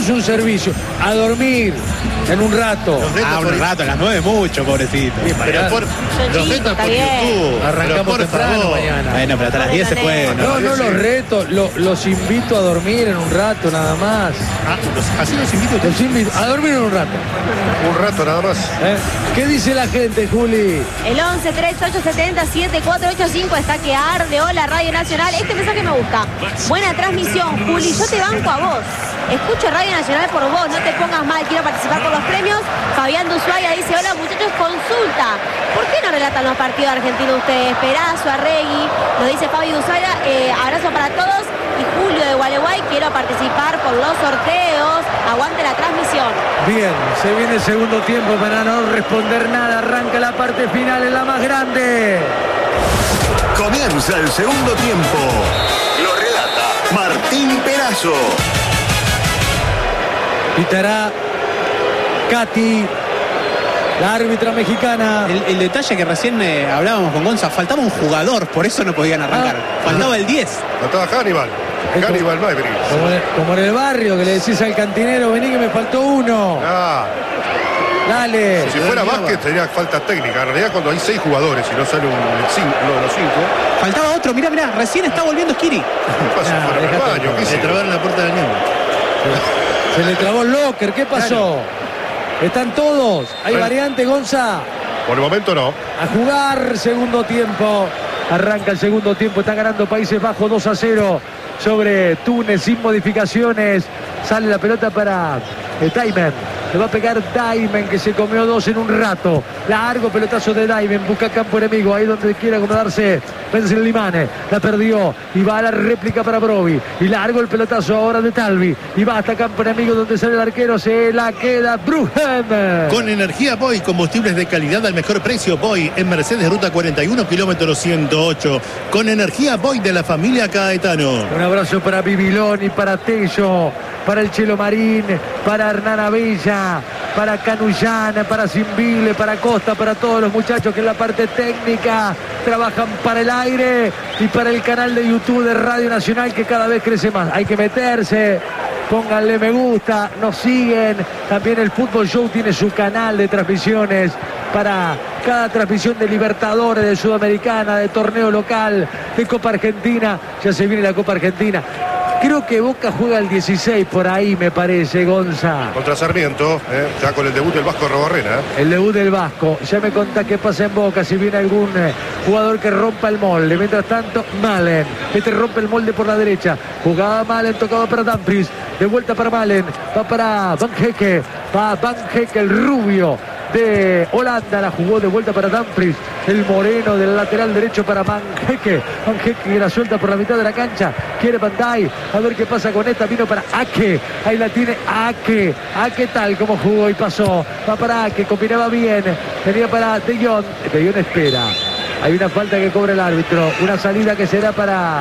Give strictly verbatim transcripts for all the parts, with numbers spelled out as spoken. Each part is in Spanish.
es un servicio. A dormir en un rato. Ah, un rato, a las nueve mucho, pobrecito. Bien, pero por, los retos por YouTube. Arrancamos por temprano favor. mañana. Bueno, pero hasta las diez se puede. No, no los reto, lo, los invito a dormir en un rato nada más. Ah, los, así los invito. Los invito a dormir en un rato. Un rato nada más. ¿Eh? ¿Qué dice la gente, Juli? El once treinta y ocho setenta siete cuatro ocho cinco está que arde. Hola, Radio Nacional. Este mensaje me gusta. Buena transmisión, Juli. Yo te banco a vos. Escucho Radio Nacional por vos. No te pongas mal. Quiero participar por los premios. Fabián de Ushuaia dice: hola, muchachos, consulta. ¿Por qué no relatan los partidos argentinos ustedes? Perazo, Arregui. Nos dice Fabi de Ushuaia. Eh, abrazo para todos. Y Julio de Gualeguay, quiero participar por los sorteos. Aguante la transmisión. Bien, se viene el segundo tiempo para no responder nada. Arranca la parte final en la más grande. Comienza el segundo tiempo. Lo relata Martín Perazo. Pitará Katy, la árbitra mexicana. El, el detalle que recién eh, hablábamos con Gonza, faltaba un jugador, por eso no podían arrancar. Ah. Faltaba el diez. Faltaba Hannibal. Es Hannibal Maverick. Como en, como en el barrio que le decís al cantinero: vení que me faltó uno. Ah, Dale. si fuera básquet sería falta técnica. En realidad cuando hay seis jugadores y no sale un cinco, uno de los cinco. Faltaba otro, mirá, mirá, recién está volviendo Skiri. ¿Qué pasa? Nah, Fuera del dejate baño, ¿qué Se hicieron? trabaron la puerta del niño. Se le trabó el locker. ¿Qué pasó? ¿Están todos? ¿Hay Bueno. variante, Gonza? Por el momento no. A jugar segundo tiempo. Arranca el segundo tiempo. Está ganando Países Bajos dos a cero sobre Túnez sin modificaciones. Sale la pelota para el Diamond. Le va a pegar Diamond, que se comió dos en un rato. Largo pelotazo de Diamond. Busca campo enemigo. Ahí donde quiere acomodarse Benzel Limane. La perdió. Y va a la réplica para Brovi. Y largo el pelotazo ahora de Talvi. Y va hasta campo enemigo donde sale el arquero. Se la queda Brujem. Con energía Boy, combustibles de calidad al mejor precio. Boy en Mercedes Ruta cuarenta y uno, kilómetro ciento ocho. Con energía Boy de la familia Caetano. Un abrazo para Bibiloni, para Tello, para el Chelo Marín, para Hernán Abella, para Canullana, para Simbile, para Costa, para todos los muchachos que en la parte técnica trabajan para el aire y para el canal de YouTube de Radio Nacional, que cada vez crece más. Hay que meterse, pónganle me gusta, nos siguen. También el Fútbol Show tiene su canal de transmisiones para cada transmisión de Libertadores, de Sudamericana, de torneo local, de Copa Argentina. Ya se viene la Copa Argentina. Creo que Boca juega el dieciséis por ahí, me parece, Gonza. Contra Sarmiento, eh, ya con el debut del Vasco Robarrena. Eh. El debut del Vasco. Ya me contá qué pasa en Boca, si viene algún eh, jugador que rompa el molde. Mientras tanto, Malen. Este rompe el molde por la derecha. Jugaba Malen, tocado para Dumfries. De vuelta para Malen. Va para Van Hecke. Va Van Hecke, el rubio de Holanda. La jugó de vuelta para Dumfries. El moreno del lateral derecho para Van Hecke. Van Hecke que la suelta por la mitad de la cancha. Quiere Bandai. A ver qué pasa con esta. Vino para Ake. Ahí la tiene Ake. Ake tal como jugó y pasó. Va para Ake. Combinaba bien. Tenía para De Jong. De Jong espera. Hay una falta que cobra el árbitro. Una salida que será para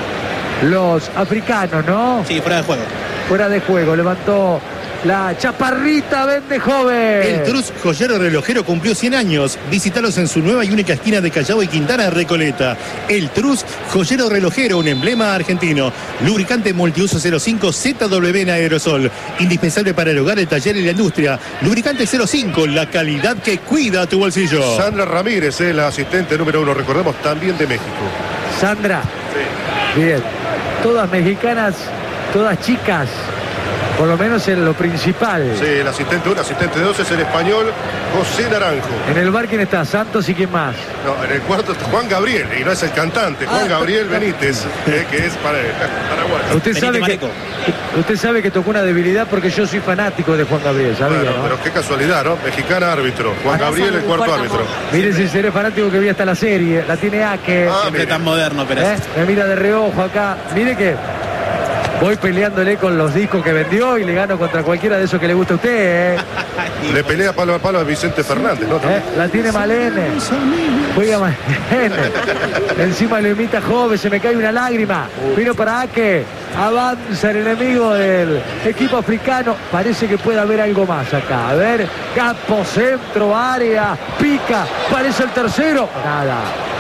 los africanos, ¿no? Sí, fuera de juego. Fuera de juego. Levantó la chaparrita Vende Joven. El Trus Joyero Relojero cumplió cien años. Visítalos en su nueva y única esquina de Callao y Quintana, Recoleta. El Trus Joyero Relojero, un emblema argentino. Lubricante multiuso cero cinco Z W en aerosol. Indispensable para el hogar, el taller y la industria. Lubricante cero cinco, la calidad que cuida tu bolsillo. Sandra Ramírez, eh, la asistente número uno, recordemos, también de México. Sandra. Sí. Bien. Todas mexicanas, todas chicas. Por lo menos en lo principal. Sí, el asistente uno, asistente dos es el español José Naranjo. En el bar, ¿quién está? Santos y quién más. No, en el cuarto está Juan Gabriel, y no es el cantante, Juan Ah, Gabriel Benítez, eh, que es para, paraguayo. Usted Benito sabe, que, Mareco. usted sabe que tocó una debilidad porque yo soy fanático de Juan Gabriel, ¿sabía? Bueno, ¿no? pero qué casualidad, ¿no? Mexicana árbitro, Juan Acá Gabriel son el cuarto cuarto árbitro. Mire si seré fanático que vi hasta la serie. La tiene Ake. Ah, Siempre mire. tan moderno, pero ¿Eh? Me mira de reojo acá. Mire que voy peleándole con los discos que vendió y le gano contra cualquiera de esos que le gusta a usted, ¿eh? Le pelea palo a palo a Vicente Fernández, ¿no? ¿Eh? La tiene Malene. Juega Malene. Encima lo imita Jove, se me cae una lágrima. Vino para Ake. Avanza el enemigo del equipo africano. Parece que puede haber algo más acá. A ver. Campo, centro, área. Pica. Parece el tercero. Nada.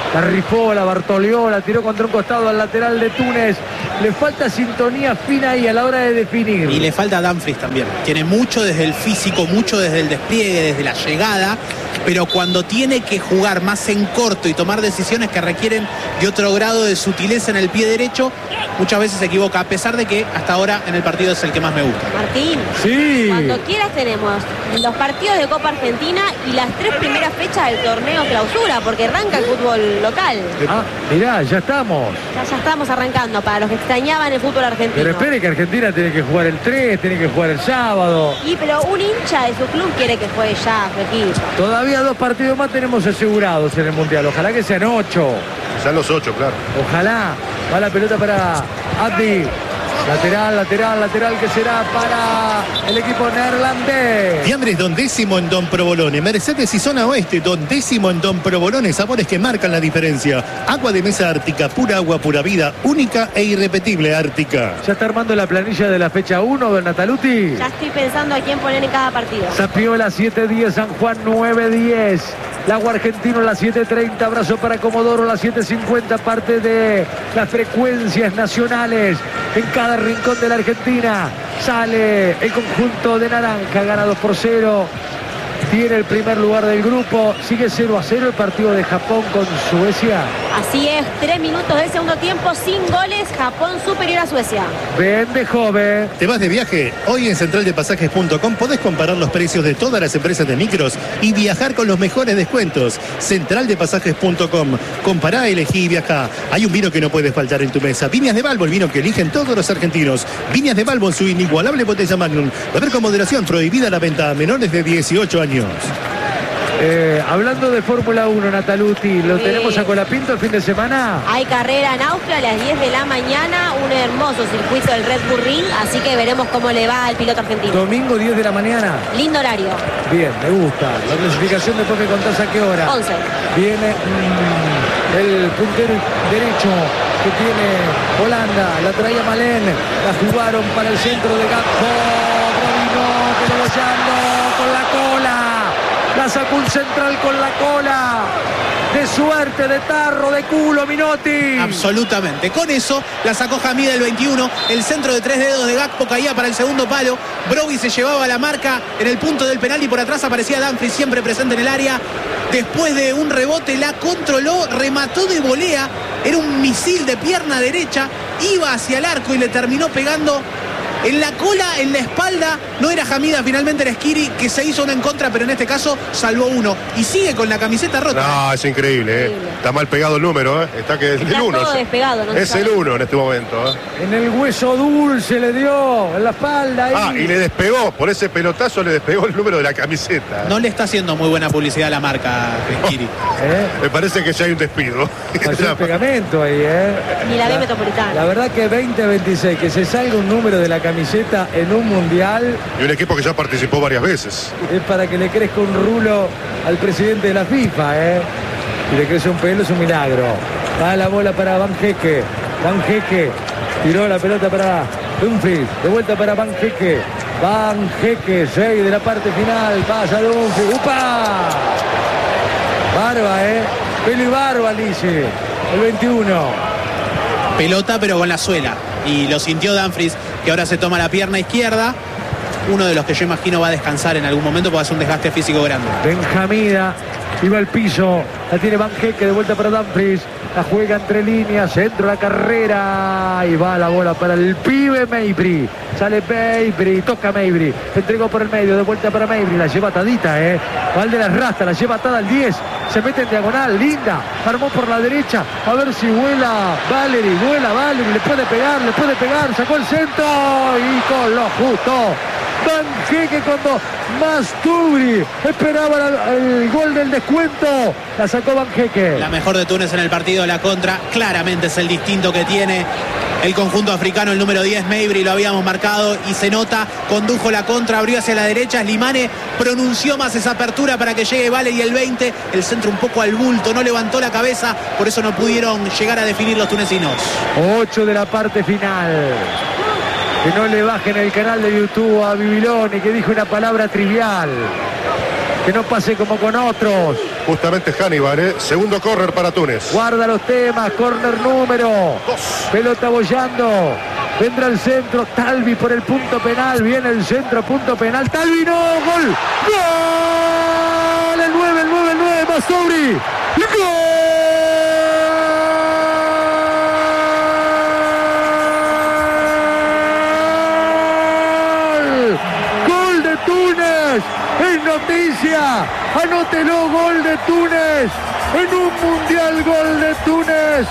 La rifó, la bartoleó, la tiró contra un costado al lateral de Túnez. Le falta sintonía fina ahí a la hora de definir. Y le falta a Dumfries también. Tiene mucho desde el físico, mucho desde el despliegue, desde la llegada. Pero cuando tiene que jugar más en corto y tomar decisiones que requieren de otro grado de sutileza en el pie derecho, muchas veces se equivoca, a pesar de que hasta ahora en el partido es el que más me gusta. Martín, sí. Cuando quieras tenemos los partidos de Copa Argentina y las tres primeras fechas del torneo clausura, porque arranca el fútbol local. Ah, mirá, ya estamos. Ya, ya estamos arrancando para los que extrañaban el fútbol argentino. Pero espere que Argentina tiene que jugar el tres, tiene que jugar el sábado. Y pero un hincha de su club quiere que juegue ya su equipo. Todavía dos partidos más tenemos asegurados en el Mundial. Ojalá que sean ocho. Sean los ocho, claro. Ojalá. Va la pelota para Abdi. Lateral, lateral, lateral que será para el equipo neerlandés. Fiambres Don Décimo en Don Provolone. Mercedes y Zona Oeste, Don Décimo en Don Provolone. Sabores que marcan la diferencia. Agua de mesa Ártica, pura agua, pura vida. Única e irrepetible Ártica. ¿Ya está armando la planilla de la fecha uno, don Nataluti? Ya estoy pensando a quién poner en cada partido. Zapiola siete diez, San Juan nueve diez. Lago Argentino las siete treinta, abrazo para Comodoro las siete cincuenta, parte de las frecuencias nacionales en cada rincón de la Argentina. Sale el conjunto de naranja, gana dos por cero. Tiene el primer lugar del grupo. Sigue cero a cero el partido de Japón con Suecia. Así es, tres minutos del segundo tiempo, sin goles, Japón superior a Suecia. Vende joven. ¿Te vas de viaje? Hoy en central de pasajes punto com podés comparar los precios de todas las empresas de micros y viajar con los mejores descuentos. central de pasajes punto com. Compará, elegí y viajá. Hay un vino que no puede faltar en tu mesa. Viñas de Balbo, el vino que eligen todos los argentinos. Viñas de Balbo en su inigualable botella Magnum. Beber con moderación, prohibida la venta a menores de dieciocho años. Eh, hablando de Fórmula uno, Nataluti, ¿lo Sí. tenemos a Colapinto el fin de semana? Hay carrera en Austria a las diez de la mañana, un hermoso circuito del Red Bull Ring, así que veremos cómo le va al piloto argentino. Domingo diez de la mañana. Lindo horario. Bien, me gusta. La clasificación después me contás a qué hora. once. Viene mm, el puntero derecho que tiene Holanda. La traía Malén. La jugaron para el centro de Gakpo. Robinho, que lo bollando con la cola. La sacó un central con la cola. De suerte, de tarro, de culo, Minotti. Absolutamente. Con eso la sacó Hamida el veintiuno. El centro de tres dedos de Gakpo caía para el segundo palo. Brogy se llevaba la marca en el punto del penal y por atrás aparecía Dumfries, siempre presente en el área. Después de un rebote la controló, remató de volea. Era un misil de pierna derecha. Iba hacia el arco y le terminó pegando en la cola, en la espalda. No era Hamida, finalmente era Skiri, que se hizo una en contra, pero en este caso salvó uno. Y sigue con la camiseta rota. No, es increíble, ¿eh? Increíble. Está mal pegado el número, ¿eh? Está que es Está el uno. todo despegado, no se Es sabe. el uno en este momento, ¿eh? En el hueso dulce le dio, en la espalda. Ahí. Ah, y le despegó, por ese pelotazo le despegó el número de la camiseta. No le está haciendo muy buena publicidad a la marca Skiri. ¿Eh? Me parece que ya hay un despido. Hació un pegamento ahí, ¿eh? Ni la B La Metropolitana. verdad que veinte veintiséis, que se salga un número de la camiseta en un mundial, Y un equipo que ya participó varias veces. es para que le crezca un rulo al presidente de la FIFA, ¿eh? Si le crece un pelo es un milagro. Va la bola para Van Heeke. Van Heeke tiró la pelota para Dumfries. De vuelta para Van Heeke. Van Heeke, seis de la parte final. Pasa Dumfries. ¡Upa! Barba, ¿eh? Pelo y barba, dice. El veintiuno. Pelota pero con la suela. Y lo sintió Dumfries, que ahora se toma la pierna izquierda. Uno de los que yo imagino va a descansar en algún momento porque hace un desgaste físico grande. Benjamida iba al piso, la tiene Van Heeke, de vuelta para Dumfries, la juega entre líneas, centro la carrera y va la bola para el pibe Mejbri. Sale Mejbri, toca Mejbri, entregó por el medio, de vuelta para Mejbri, la lleva atadita, eh. Valde la rastra, la lleva atada al diez, se mete en diagonal, linda, armó por la derecha, a ver si vuela Valeri, vuela Valeri, le puede pegar, le puede pegar, sacó el centro y con lo justo. Van Heeke cuando Masturi esperaba la, el gol del descuento, la sacó Van Heeke. La mejor de Túnez en el partido, la contra. Claramente es el distinto que tiene el conjunto africano, el número diez, Mejbri, lo habíamos marcado y se nota, condujo la contra, abrió hacia la derecha, Slimane pronunció más esa apertura para que llegue Vale y el veinte, el centro un poco al bulto, no levantó la cabeza, por eso no pudieron llegar a definir los tunecinos. ocho de la parte final. Que no le bajen el canal de YouTube a Bibiloni, que dijo una palabra trivial. que no pase como con otros. Justamente Hannibal, ¿eh? Segundo córner para Túnez. Guarda los temas, córner número Dos. Pelota bollando. Vendrá el centro, Talvi por el punto penal. Viene el centro, punto penal. Talvi no, gol. ¡Gol! El nueve, el nueve, el nueve, Bastouri. ¡Gol! ¡Gol de Túnez! ¡Es noticia! ¡Anótelo, gol de Túnez! En un mundial, gol de Túnez.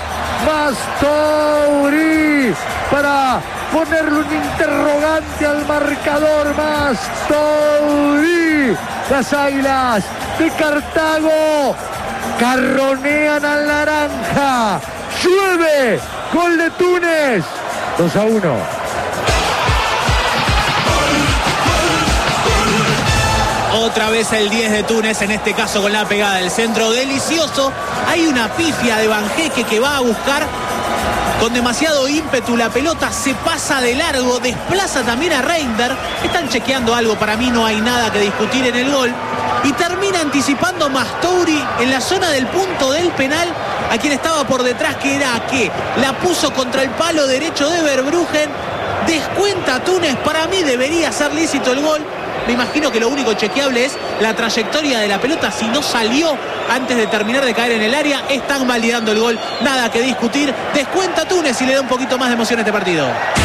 Bastouri para ponerle un interrogante al marcador. Bastouri. Las Águilas de Cartago carronean al naranja. Llueve. Gol de Túnez. dos a uno. Otra vez el diez de Túnez, en este caso con la pegada del centro delicioso. Hay una pifia de Banjeque que va a buscar con demasiado ímpetu la pelota, se pasa de largo, desplaza también a Reinders. Están chequeando algo, para mí no hay nada que discutir en el gol. Y termina anticipando Bastouri en la zona del punto del penal a quien estaba por detrás, que era que la puso contra el palo derecho de Verbruggen. Descuenta Túnez, para mí debería ser lícito el gol. Me imagino que lo único chequeable es la trayectoria de la pelota. Si no salió antes de terminar de caer en el área, están validando el gol. Nada que discutir. Descuenta Túnez y le da un poquito más de emoción a este partido.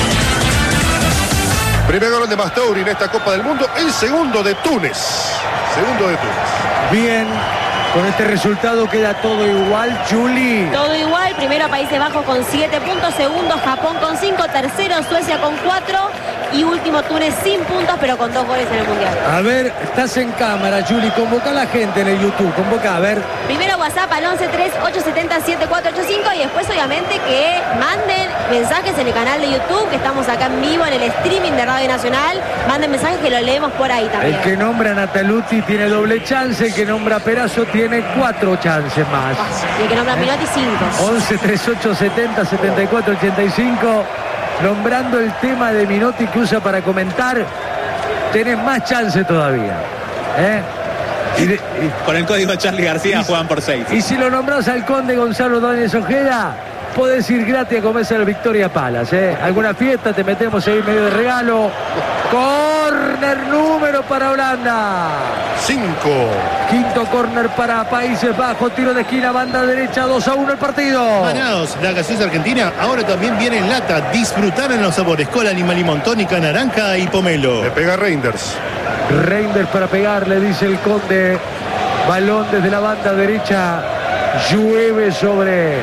Primer gol de Bastouri en esta Copa del Mundo. El segundo de Túnez. Segundo de Túnez. Bien. Con este resultado queda todo igual, Juli. Todo igual, primero Países Bajos con siete puntos, segundo Japón con cinco, tercero Suecia con cuatro y último Túnez sin puntos pero con dos goles en el Mundial. A ver, estás en cámara, Juli, convoca a la gente en el YouTube, convoca, a ver. Primero WhatsApp al once tres ocho siete cero siete cuatro ocho cinco y después obviamente que manden mensajes en el canal de YouTube, que estamos acá en vivo en el streaming de Radio Nacional. Manden mensajes que lo leemos por ahí también. El que nombra a Nataluti tiene doble chance, el que nombra a Perazo tiene cuatro chances más. Y el que nombra a Minotti, cinco. once treinta y ocho setenta setenta y cuatro ochenta y cinco. Nombrando el tema de Minotti que usa para comentar, tenés más chance todavía. ¿Eh? Y de, y, Con el código Charlie García y, juegan por seis. Y si lo nombrás al conde Gonzalo Dóñez Ojeda, podés ir gratis a comerse al Victoria Palace. ¿eh? Alguna fiesta, te metemos ahí medio de regalo. Córner número para Holanda. Cinco. Quinto córner para Países Bajos. Tiro de esquina, banda derecha, dos a uno el partido. Manaos, la gaseosa argentina ahora también viene en lata. Disfrutar en los sabores cola, lima, limón, tónica, naranja y pomelo. Le pega Reinders. Reinders para pegarle, dice el conde. Balón desde la banda derecha. Llueve sobre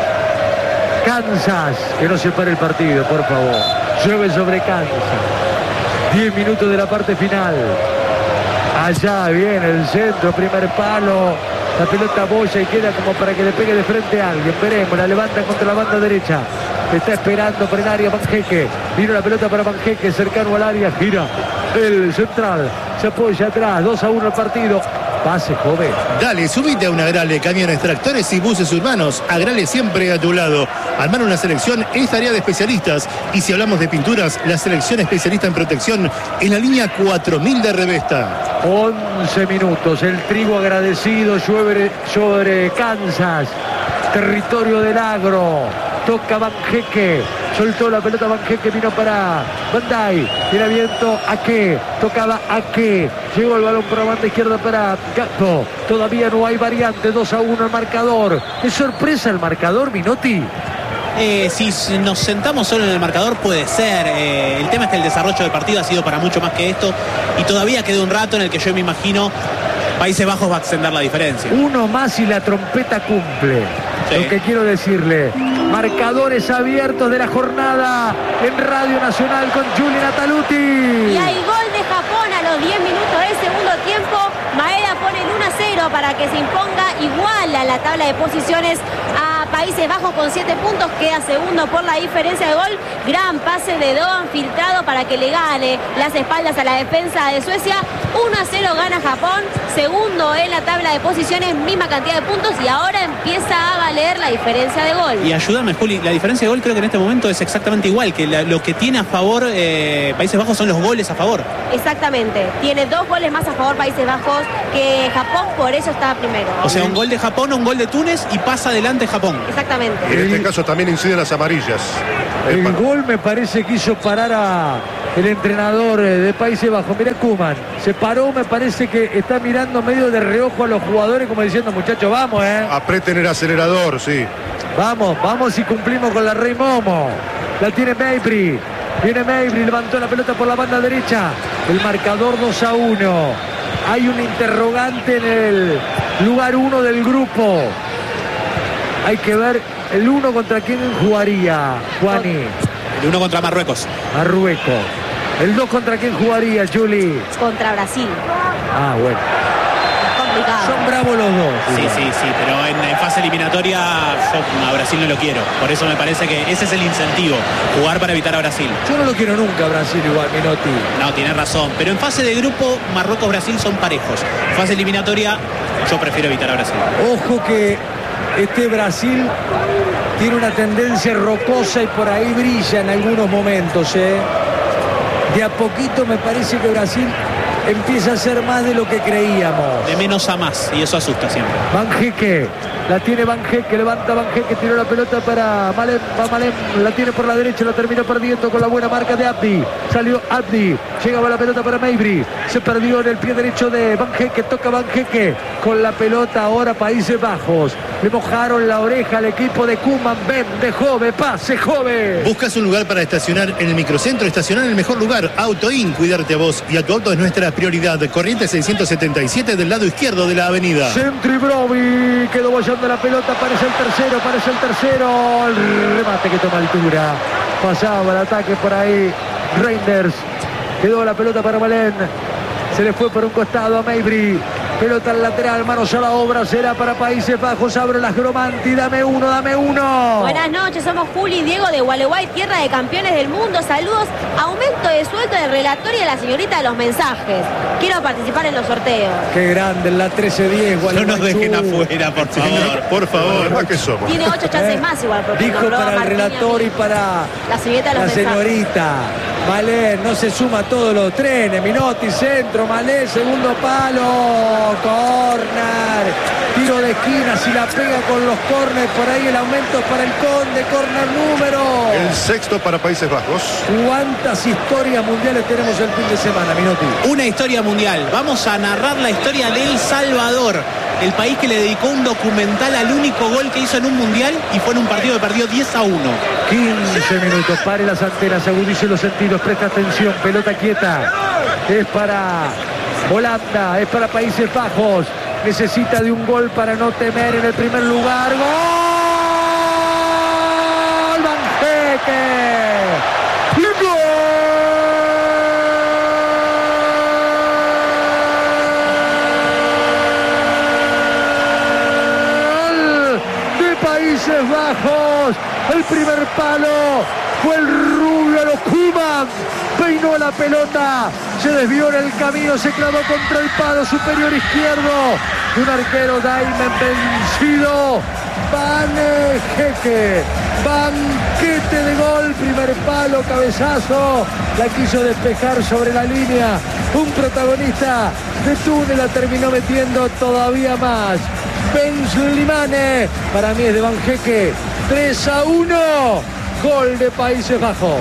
Kansas. Que no se pare el partido, por favor. Llueve sobre Kansas. diez minutos de la parte final. Allá viene el centro, primer palo. La pelota bolla y queda como para que le pegue de frente a alguien. Veremos, la levanta contra la banda derecha. Está esperando por el área Banjeque. Vino la pelota para Banjeque, cercano al área. Gira el central. Se apoya atrás. dos a uno el partido. Pase, joven. Dale, subite a una Agrale, camiones, tractores y buses urbanos. Agrale siempre a tu lado. Armar una selección es tarea de especialistas. Y si hablamos de pinturas, la selección especialista en protección en la línea cuatro mil de Revesta. once minutos. El trigo agradecido sobre, sobre Kansas. Territorio del agro. Toca Banjeque. Soltó la pelota Banjeque, vino para Bandai. Tiene viento a qué. Tocaba a qué. Llegó el balón por la banda izquierda para Gakpo. Todavía no hay variante. dos a uno el marcador. ¿Es sorpresa el marcador, Minotti? Eh, si nos sentamos solo en el marcador puede ser. Eh, el tema es que el desarrollo del partido ha sido para mucho más que esto. Y todavía queda un rato en el que yo me imagino Países Bajos va a extender la diferencia. Uno más y la trompeta cumple. Sí. Lo que quiero decirle. Marcadores abiertos de la jornada en Radio Nacional con Juli Nataluti. Y hay gol de Japón a los diez minutos del segundo tiempo. Maeda pone el uno a cero para que se imponga igual a la tabla de posiciones a Países Países Bajos con siete puntos, queda segundo por la diferencia de gol. Gran pase de Doan filtrado para que le gane las espaldas a la defensa de Suecia. uno a cero gana Japón, segundo en la tabla de posiciones, misma cantidad de puntos, y ahora empieza a valer la diferencia de gol. Y ayúdame, Juli, la diferencia de gol creo que en este momento es exactamente igual, que la, lo que tiene a favor eh, Países Bajos son los goles a favor. Exactamente, tiene dos goles más a favor Países Bajos que Japón, por eso está primero. O sea, un gol de Japón, un gol de Túnez y pasa adelante Japón. Exactamente. Y en este caso también inciden las amarillas. El gol me parece que hizo parar a el entrenador de Países Bajos. Mirá Koeman, se paró, me parece que está mirando medio de reojo a los jugadores como diciendo, muchachos, vamos, eh. Aprieten el acelerador, sí. Vamos, vamos y cumplimos con la Rey Momo. La tiene Mabry. Viene Mabry, levantó la pelota por la banda derecha. El marcador dos a uno. Hay un interrogante en el lugar uno del grupo. Hay que ver el uno contra quién jugaría, Juani. El uno contra Marruecos. Marruecos. El dos contra quién jugaría, Juli. Contra Brasil. Ah, bueno. Complicado. Son bravos los dos. Sí, sí, sí, pero en, en fase eliminatoria yo a Brasil no lo quiero. Por eso me parece que ese es el incentivo, jugar para evitar a Brasil. Yo no lo quiero nunca, Brasil, igual, Menotti. No, tienes razón. Pero en fase de grupo, Marruecos-Brasil son parejos. En fase eliminatoria, yo prefiero evitar a Brasil. Ojo que este Brasil tiene una tendencia rocosa y por ahí brilla en algunos momentos, ¿eh? De a poquito me parece que Brasil empieza a ser más de lo que creíamos. De menos a más, y eso asusta siempre. Banjeque, la tiene Banjeque, levanta Banjeque, tiró la pelota para Malem, va Malem, la tiene por la derecha, la terminó perdiendo con la buena marca de Abdi. Salió Abdi, llegaba la pelota para Mabry, se perdió en el pie derecho de Banjeque, toca Banjeque, con la pelota ahora Países Bajos. Le mojaron la oreja al equipo de Koeman. Ven, de Jove, pase Jove. ¿Buscas un lugar para estacionar en el microcentro? Estacionar en el mejor lugar. Autoin, cuidarte a vos y a tu auto es nuestra prioridad. Corriente seiscientos setenta y siete del lado izquierdo de la avenida. Centro y Brovi, quedó bollando la pelota, parece el tercero, parece el tercero. El remate que toma altura. Pasaba el ataque por ahí. Reinders, quedó la pelota para Malén. Se le fue por un costado a Mabry. Pelota al lateral, manos a la obra, será para Países Bajos. Abro las Gromanti, dame uno, dame uno. Buenas noches, somos Juli y Diego de Gualeguay, tierra de campeones del mundo. Saludos, aumento de sueldo del relator y a la señorita de los mensajes. Quiero participar en los sorteos. Qué grande, en la trece diez. No nos dejen afuera, por favor. Por favor. ¿Más que somos? Tiene ocho chances Eh, más igual. porque Dijo nombró a para el Martín relator a y mí. para La señorita de los la mensajes. señorita. Malé, no se suma a todos los trenes. Minotti, centro, Malé, segundo palo. Corner. Tiro de esquina, si la pega con los corners, por ahí el aumento es para el Conde. Corner número. El sexto para Países Bajos. ¿Cuántas historias mundiales tenemos el fin de semana, Minotti? Una historia mundial. Vamos a narrar la historia de El Salvador, el país que le dedicó un documental al único gol que hizo en un mundial y fue en un partido que perdió diez a uno. quince minutos, pare las antenas, agudice los sentidos, presta atención, pelota quieta. Es para Holanda, es para Países Bajos. Necesita de un gol para no temer en el primer lugar. ¡Gol! ¡Banjeque! Países Bajos, el primer palo fue el rubio, lo Koeman, peinó la pelota, se desvió en el camino, se clavó contra el palo superior izquierdo de un arquero Daimen vencido. Banjeque, banquete de gol, primer palo, cabezazo, la quiso despejar sobre la línea, un protagonista de Túnez la terminó metiendo todavía más. Benzelimane, para mí es de Banjeque. Tres a uno, gol de Países Bajos.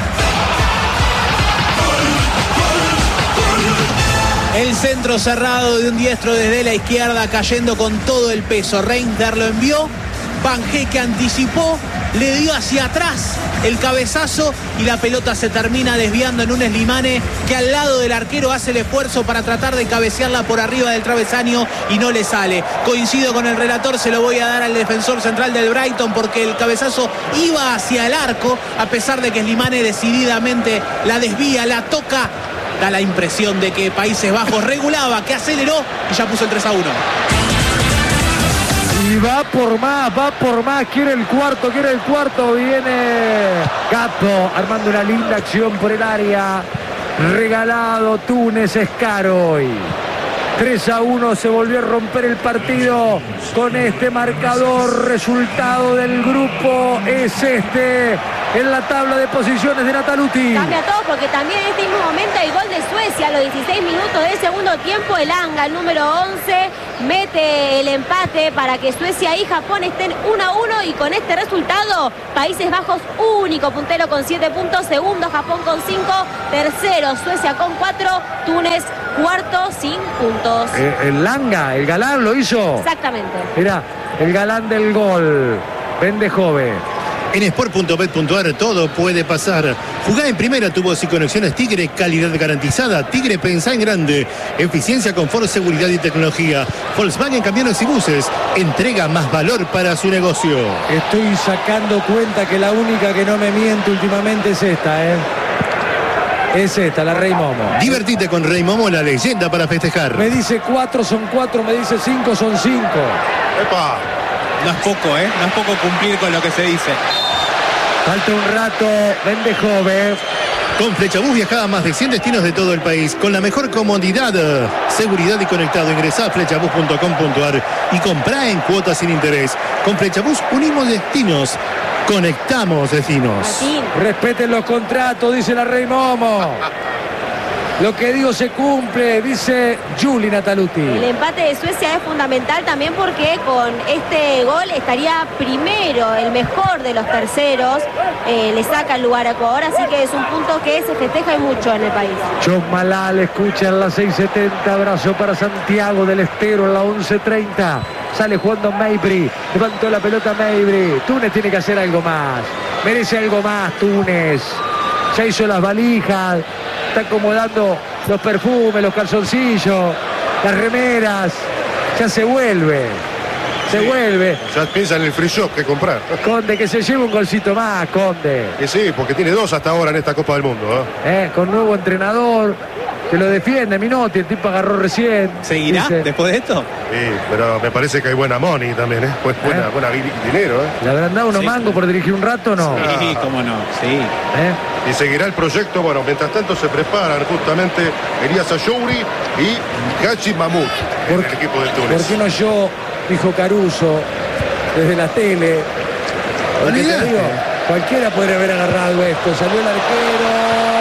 El centro cerrado de un diestro desde la izquierda, cayendo con todo el peso. Reinders lo envió, Banjeque anticipó, le dio hacia atrás el cabezazo y la pelota se termina desviando en un Slimane que al lado del arquero hace el esfuerzo para tratar de cabecearla por arriba del travesaño y no le sale. Coincido con el relator, se lo voy a dar al defensor central del Brighton porque el cabezazo iba hacia el arco, a pesar de que Slimane decididamente la desvía, la toca. Da la impresión de que Países Bajos regulaba, que aceleró y ya puso el tres a uno. Y va por más, va por más, quiere el cuarto, quiere el cuarto, viene Gatto armando una linda acción por el área, regalado Túnez, es caro hoy. tres a uno se volvió a romper el partido con este marcador. Resultado del grupo es este en la tabla de posiciones de Nataluti. Cambia todo porque también en este mismo momento hay gol de Suecia a los dieciséis minutos del segundo tiempo. El Anga, el número once, mete el empate para que Suecia y Japón estén uno a uno, y con este resultado Países Bajos único puntero con siete puntos, segundo Japón con cinco, tercero Suecia con cuatro, Túnez cuarto sin puntos. Eh, el Langa, el galán lo hizo. Exactamente. Mira, el galán del gol, Vende Jove. En sport punto bet punto a r todo puede pasar. Jugá en primera, tubos y conexiones Tigre, calidad garantizada. Tigre, pensá en grande. Eficiencia, confort, seguridad y tecnología. Volkswagen Camiones y Buses, entrega más valor para su negocio. Estoy sacando cuenta que la única que no me miente últimamente es esta, ¿eh? Es esta, la Rey Momo. Divertite con Rey Momo, la leyenda para festejar. Me dice cuatro son cuatro, me dice cinco son cinco. ¡Epa! No es poco, ¿eh? No es poco cumplir con lo que se dice. Falta un rato, Vende Jove. Con Flechabús viajá a más de cien destinos de todo el país con la mejor comodidad, seguridad y conectado. Ingresá a flechabús punto com punto a r y comprá en cuotas sin interés. Con Flechabús unimos destinos, conectamos destinos. Martín. Respeten los contratos, dice la Rey Momo. Lo que digo se cumple, dice Juli Nataluti. El empate de Suecia es fundamental también porque con este gol estaría primero, el mejor de los terceros. Eh, le saca el lugar a Ecuador, así que es un punto que se festeja y mucho en el país. John Malal escucha en la seis setenta, abrazo para Santiago del Estero en la once treinta. Sale jugando Mabry, levantó la pelota Mabry. Túnez tiene que hacer algo más, merece algo más Túnez. Ya hizo las valijas, está acomodando los perfumes, los calzoncillos, las remeras, ya se vuelve, se Sí. vuelve. Ya piensa en el free shop que comprar. Conde, que se lleve un golcito más, Conde. Y sí, porque tiene dos hasta ahora en esta Copa del Mundo, ¿eh? Eh, con nuevo entrenador, que lo defiende, Minotti, el tipo agarró recién. ¿Seguirá Dice, después de esto? Sí, pero me parece que hay buena money también, ¿eh? Bu- Buena, ¿Eh? buena vi- dinero, ¿eh? ¿Le habrán dado unos Sí. mangos por dirigir un rato o no? Sí, cómo no, sí. ¿Eh? Y seguirá el proyecto. Bueno, mientras tanto se preparan justamente Elías Ayouri y Hachi Mahmoud en ¿Por el qué- equipo de ¿Por Túnez. qué no yo, dijo Caruso, desde la tele? Porque te Olvidate. digo, cualquiera podría haber agarrado esto. Salió el arquero,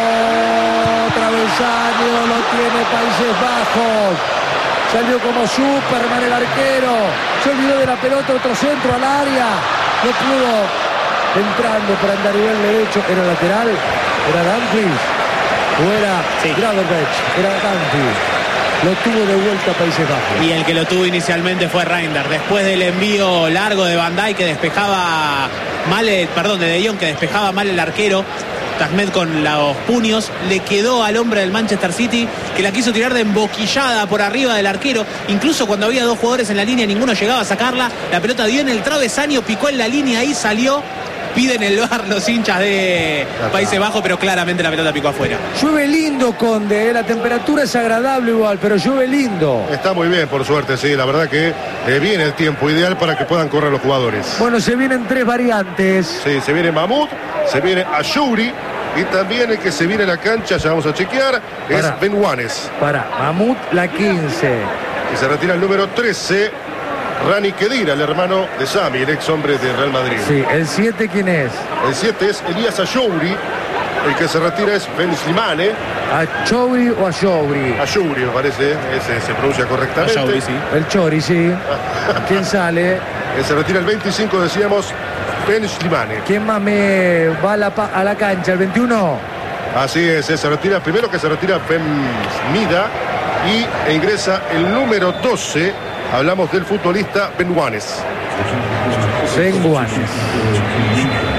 travesaño, lo tiene Países Bajos. Salió como Superman el arquero. Se olvidó de la pelota, otro centro al área. No pudo. Entrando para andar el derecho. ¿Era lateral? ¿Era Dumfries? ¿O era Sí. Gravenberch? Era Dumfries. Lo tuvo de vuelta Países Bajos. Y el que lo tuvo inicialmente fue Reinders. Después del envío largo de Van Dijk que despejaba mal, el, perdón, de De Jong que despejaba mal el arquero, Tahmed con los puños, le quedó al hombre del Manchester City que la quiso tirar de emboquillada por arriba del arquero. Incluso cuando había dos jugadores en la línea, ninguno llegaba a sacarla. La pelota dio en el travesaño, picó en la línea y salió. Piden el V A R los hinchas de Países Bajos, pero claramente la pelota picó afuera. Llueve lindo, Conde, ¿eh? La temperatura es agradable igual, pero llueve lindo. Está muy bien, por suerte, sí. La verdad que eh, viene el tiempo ideal para que puedan correr los jugadores. Bueno, se vienen tres variantes. Sí, se viene Mahmoud, se viene Ayouri y también el que se viene a la cancha, ya vamos a chequear, es Pará. Ben Wanes. Para Mahmoud, la quince. Y se retira el número trece, Rani Khedira, el hermano de Sami, el ex hombre de Real Madrid. Sí, el siete, ¿quién es? El siete es Elías Ayouri, el que se retira es Ben Slimane. ¿A Chouri o a Chouri? Ayouri, me parece, ese se pronuncia correctamente. Ayouri, sí. El Chori, sí. ¿Quién sale? Que se retira el veinticinco, decíamos, Ben Slimane. ¿Quién más me va a la, pa- a la cancha? ¿El veintiuno? Así es, se retira, primero que se retira Ben Mida y e ingresa el número doce, hablamos del futbolista Ben Wanes. Ben Guanes.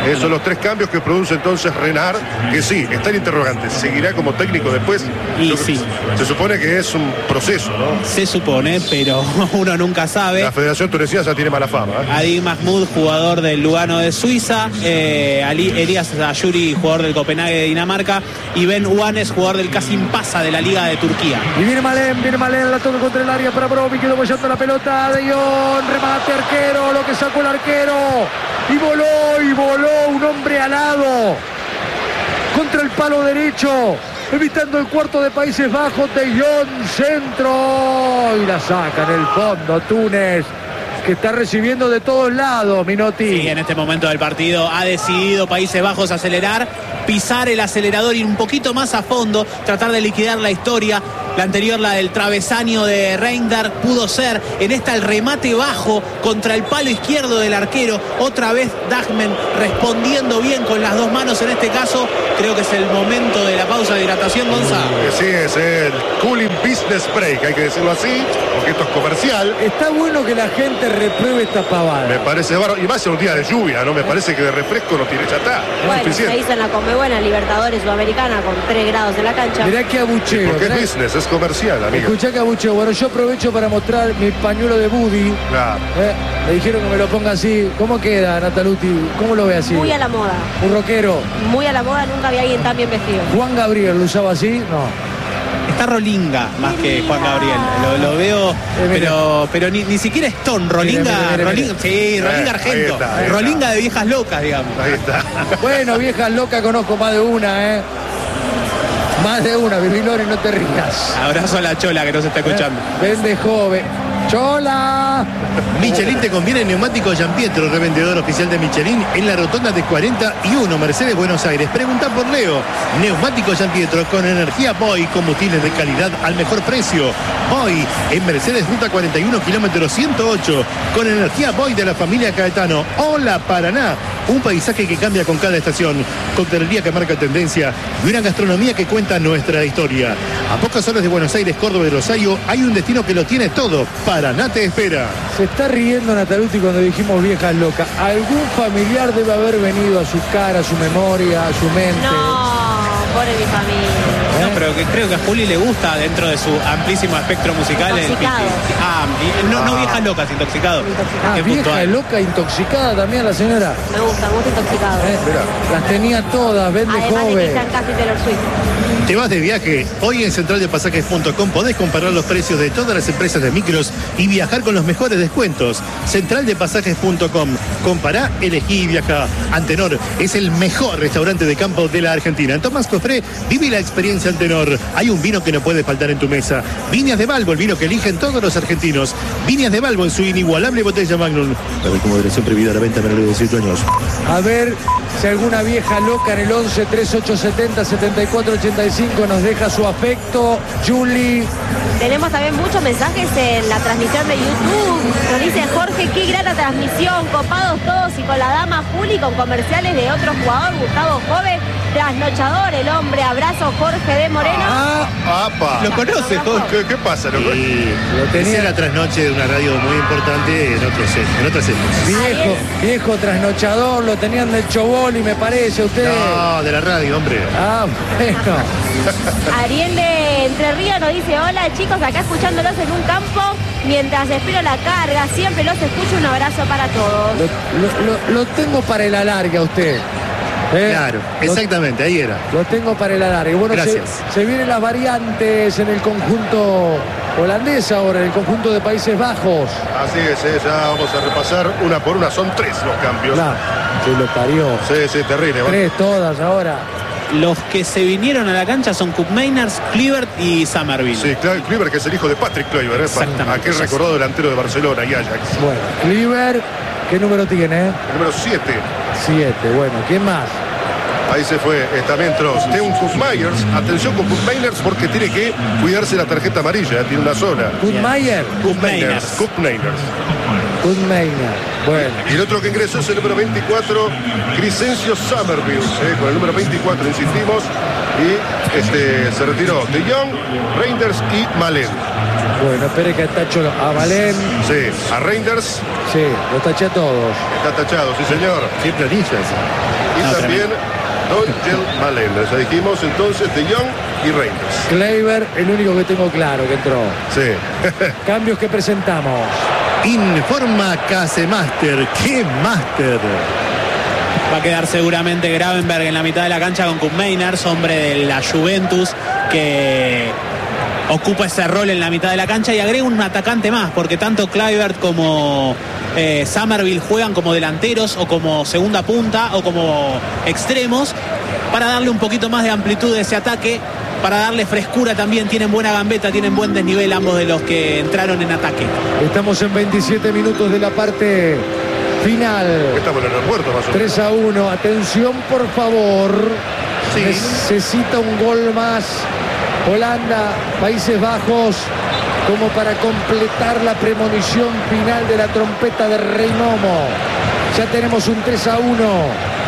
Esos son los tres cambios que produce entonces Renard, que sí, está en interrogante. ¿Seguirá como técnico después? Y sí. Se supone que es un proceso, ¿no? Se supone, pero uno nunca sabe. La Federación Tunecina ya tiene mala fama. ¿eh? Adi Mahmoud, jugador del Lugano de Suiza, eh, Ali, Elias Ayuri, jugador del Copenhague de Dinamarca, y Ben Uanes, jugador del Kasimpasa de la Liga de Turquía. Y viene Malen, viene Malen, la toca contra el área para Brovi, quedó bollando la pelota de Ion, remate arquero, lo que sacó el arquero, y voló, y voló un hombre alado contra el palo derecho, evitando el cuarto de Países Bajos de Ion, centro, y la saca en el fondo Túnez, que está recibiendo de todos lados, Minotti. Sí, en este momento del partido ha decidido Países Bajos acelerar, pisar el acelerador, ir un poquito más a fondo, tratar de liquidar la historia. La anterior, la del travesaño de Reindar, pudo ser. En esta el remate bajo contra el palo izquierdo del arquero. Otra vez Dagmen respondiendo bien con las dos manos. En este caso creo que es el momento de la pausa de hidratación, Gonzalo. Sí, es el cooling business break, hay que decirlo así, porque esto es comercial. Está bueno que la gente repruebe esta pavada. Me parece bárbaro, y más en un día de lluvia, ¿no? Me parece que de refresco no tiene, ya está. Bueno, se hizo en la Conmebol Libertadores Sudamericana con tres grados en la cancha. Mirá que abucheo. Porque es business, es comercial, amigo. Escuchá que abucheo. Bueno, yo aprovecho para mostrar mi pañuelo de Buddy. Claro. Eh, me dijeron que me lo ponga así. ¿Cómo queda, Nataluti? ¿Cómo lo ve así? Muy a la moda. Un rockero. Muy a la moda, nunca había alguien tan bien vestido. Juan Gabriel lo usaba así, no. Está Rolinga más que Juan Gabriel. Lo, lo veo, pero, pero ni, ni siquiera Stone. Rolinga, Mire, mire, mire, Rolinga, sí, Rolinga Eh, Argento. ahí está, ahí está. Rolinga de viejas locas, digamos. Ahí está. Bueno, viejas locas conozco más de una, ¿eh? Más de una, Bibilori, no te rías. Abrazo a la Chola que nos está escuchando. Vende joven. ¡Chola! Michelin te conviene neumático Gianpietro, revendedor oficial de Michelin en la rotonda de cuarenta y uno, Mercedes, Buenos Aires. Pregunta por Leo. Neumático Gianpietro con energía Boy, combustibles de calidad al mejor precio. Boy en Mercedes Ruta cuarenta y uno, kilómetro ciento ocho, con energía Boy de la familia Caetano. Hola Paraná, un paisaje que cambia con cada estación, coctelería que marca tendencia y una gastronomía que cuenta nuestra historia. A pocas horas de Buenos Aires, Córdoba y Rosario hay un destino que lo tiene todo. Paraná te espera. Se está riendo Nataluti cuando dijimos viejas locas. Algún familiar debe haber venido a su cara, a su memoria, a su mente. No, pobre mi familia. No, pero que creo que a Juli le gusta dentro de su amplísimo espectro musical. El Intoxicado. piqui. Ah, y no, no viejas locas, intoxicado. Intoxicado. Ah, Qué vieja, puntual. loca, intoxicada también la señora. Me gusta, me gusta intoxicado. Eh, las tenía todas, vende Además de que joven. están casi Taylor Swift. ¿Te vas de viaje? Hoy en central de pasajes punto com podés comparar los precios de todas las empresas de micros y viajar con los mejores descuentos. central de pasajes punto com. Compará, elegí y viajá. Antenor es el mejor restaurante de campo de la Argentina. En Tomás Cofré, vive la experiencia Antenor. Hay un vino que no puede faltar en tu mesa. Viñas de Balbo, el vino que eligen todos los argentinos. Viñas de Balbo en su inigualable botella Magnum. A ver, como moderación prohibida a la venta menor de dieciocho años. A ver si alguna vieja loca en el once treinta y ocho setenta setenta y cuatro ochenta y cinco nos deja su afecto. Julie. Tenemos también muchos mensajes en la transmisión de YouTube. Nos dice Jorge, qué grata transmisión, copados todos y con la dama Juli, con comerciales de otro jugador, Gustavo Joven, trasnochador, el hombre. Abrazo, Jorge de Moreno. Ah, ¡Apa! Lo conoce, Jorge. ¿Qué, qué pasa? ¿Lo conoce? Y Lo tenía. tenía la trasnoche de una radio muy importante en otros en otras épocas. viejo, viejo trasnochador, lo tenían del Choboli, me parece, usted. No, de la radio, hombre. Ah, bueno. Ariel de Entre Ríos nos dice, hola chicos, acá escuchándolos en un campo mientras espero la carga, siempre los escucho, un abrazo para todos. Lo, lo- lo- lo tengo para el alargue a usted. ¿eh? Claro, Lo- exactamente, ahí era. Lo tengo para el alargue. Bueno, se, Gracias. se vienen las variantes en el conjunto holandés ahora, en el conjunto de Países Bajos. Así es, eh, ya vamos a repasar una por una. Son tres los cambios. Claro, se lo parió. Sí, sí, terrible. ¿va? Tres todas ahora. Los que se vinieron a la cancha son Cup Mainers, Kluivert y Somerville. Sí, Cla- Kluivert, que es el hijo de Patrick Kluivert, ¿eh? Exactamente. aquel recordado delantero de Barcelona y Ajax. Bueno, Kluivert, ¿qué número tiene? El número siete. Siete. Bueno, ¿quién más? Ahí se fue eh, también Trost. Teun Myers. Atención con Cup Mainers porque tiene que cuidarse la tarjeta amarilla. Tiene una sola. Kutmayer. Cup Mainers. Cup Mainers. Kutmayer. Bueno. Y el otro que ingresó es el número veinticuatro, Crescencio Somerville. eh, con el número veinticuatro, insistimos. Y este, se retiró De Jong, Reinders y Malen. Bueno, espere que tacho a Malen. Sí, a Reinders. Sí, lo taché a todos. Está tachado, sí señor. Siempre anillas. Y No, también Nigel Malen. Ya dijimos entonces De Jong y Reinders. Kleiber, el único que tengo claro que entró. Sí. Cambios que presentamos. Informa Casemaster. ¡Qué máster! Va a quedar seguramente Gravenberg en la mitad de la cancha con Koopmeiners, hombre de la Juventus, que ocupa ese rol en la mitad de la cancha, y agrega un atacante más, porque tanto Kluivert como eh, Somerville juegan como delanteros o como segunda punta o como extremos, para darle un poquito más de amplitud a ese ataque, para darle frescura también. Tienen buena gambeta, tienen buen desnivel ambos de los que entraron en ataque. Estamos en veintisiete minutos de la parte final. Estamos en el aeropuerto más o menos. tres a uno. Atención, por favor. Sí. Necesita un gol más Holanda, Países Bajos, como para completar la premonición final de la trompeta de Rey Momo. Ya tenemos un tres a uno.